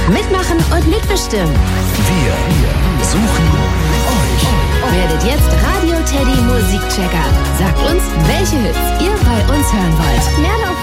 Mitmachen und mitbestimmen. Wir suchen euch. Werdet jetzt Radio Teddy Musikchecker. Sagt uns, welche Hits ihr bei uns hören wollt. Mehr auf